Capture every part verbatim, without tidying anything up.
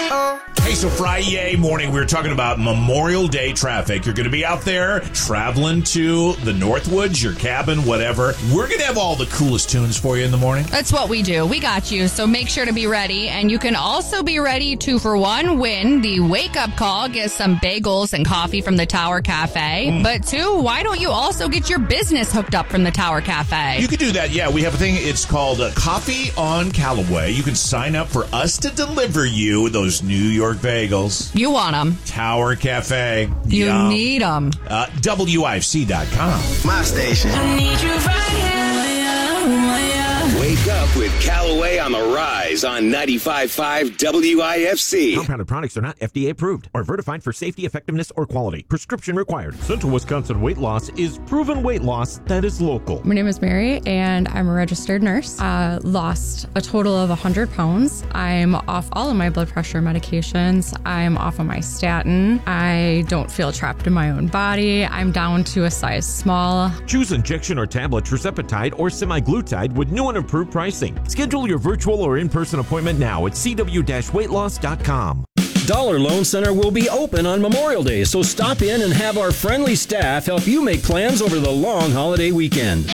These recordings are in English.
Hey, so Friday morning, we were talking about Memorial Day traffic. You're going to be out there traveling to the Northwoods, your cabin, whatever. We're going to have all the coolest tunes for you in the morning. That's what we do. We got you. So make sure to be ready. And you can also be ready to, for one, win the wake-up call, get some bagels and coffee from the Tower Cafe. Mm. But two, why don't you also get your business hooked up from the Tower Cafe? You could do that, yeah. We have a thing. It's called uh, Coffee on Callaway. You can sign up for us to deliver you those New York bagels. You want them. Tower Cafe. You Yum. need them. Uh, W I F C dot com. My station. I need you right here. Wake up with Callaway on the Rise on ninety-five point five W I F C. Compounded products are not F D A approved or verified for safety, effectiveness, or quality. Prescription required. Central Wisconsin Weight Loss is proven weight loss that is local. My name is Mary, and I'm a registered nurse. Uh, lost a total of one hundred pounds. I'm off all of my blood pressure medications. I'm off of my statin. I don't feel trapped in my own body. I'm down to a size small. Choose injection or tablet tirzepatide or semaglutide with new and improved pricing. Schedule your virtual or in-person appointment now at c w dash weight loss dot com. Dollar Loan Center will be open on Memorial Day, so stop in and have our friendly staff help you make plans over the long holiday weekend.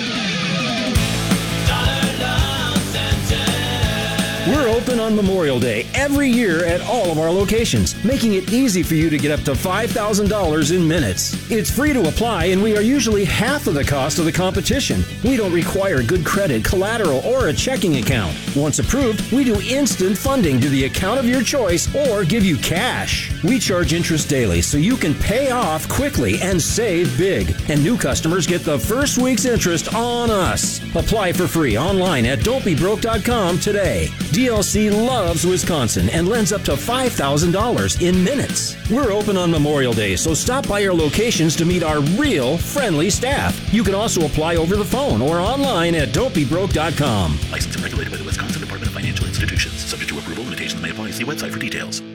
We're open on Memorial Day every year at all of our locations, making it easy for you to get up to five thousand dollars in minutes. It's free to apply, and we are usually half of the cost of the competition. We don't require good credit, collateral, or a checking account. Once approved, we do instant funding to the account of your choice or give you cash. We charge interest daily so you can pay off quickly and save big. And new customers get the first week's interest on us. Apply for free online at don't be broke dot com today. D L C loves Wisconsin and lends up to five thousand dollars in minutes. We're open on Memorial Day, so stop by our locations to meet our real friendly staff. You can also apply over the phone or online at don't be broke dot com. Licensed and regulated by the Wisconsin Department of Financial Institutions. Subject to approval, limitations may apply. See website for details.